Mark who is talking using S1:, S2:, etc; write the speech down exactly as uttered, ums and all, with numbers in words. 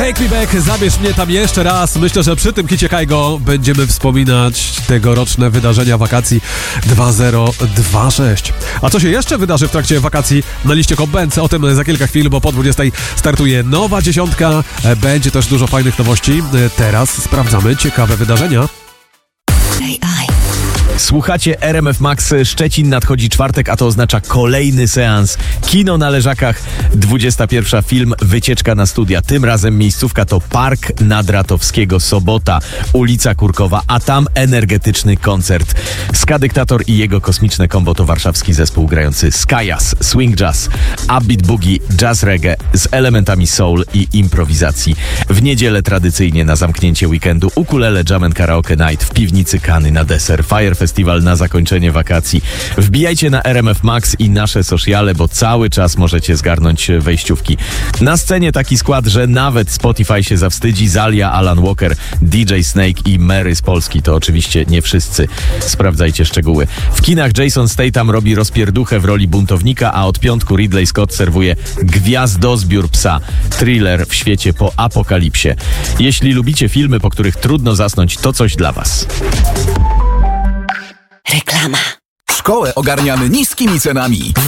S1: Take Me Back, zabierz mnie tam jeszcze raz. Myślę, że przy tym kicie Kaigo będziemy wspominać tegoroczne wydarzenia wakacji dwa tysiące dwudziesty szósty. A co się jeszcze wydarzy w trakcie wakacji na liście Top Bands? O tym za kilka chwil, bo po dwudziestej startuje nowa dziesiątka. Będzie też dużo fajnych nowości. Teraz sprawdzamy ciekawe wydarzenia.
S2: Słuchacie R M F Max Szczecin, nadchodzi czwartek, a to oznacza kolejny seans. Kino na Leżakach, dwudziesta pierwsza, film Wycieczka na studia. Tym razem miejscówka to Park Nadratowskiego, sobota, ulica Kurkowa, a tam energetyczny koncert. Ska Dyktator i jego kosmiczne kombo to warszawski zespół grający Skyas, swing jazz, upbeat boogie, jazz reggae z elementami soul i improwizacji. W niedzielę tradycyjnie na zamknięcie weekendu ukulele jam and karaoke night w piwnicy Kany na deser, Fire Festival na zakończenie wakacji. Wbijajcie na R M F Max i nasze sociale, bo cały czas możecie zgarnąć wejściówki. Na scenie taki skład, że nawet Spotify się zawstydzi. Zalia, Alan Walker, D J Snake i Mary z Polski. To oczywiście nie wszyscy. Sprawdzajcie szczegóły. W kinach Jason Statham robi rozpierduchę w roli buntownika, a od piątku Ridley Scott serwuje Gwiazdozbiór psa. Thriller w świecie po apokalipsie. Jeśli lubicie filmy, po których trudno zasnąć, to coś dla was.
S3: Reklama. Szkołę ogarniamy niskimi cenami.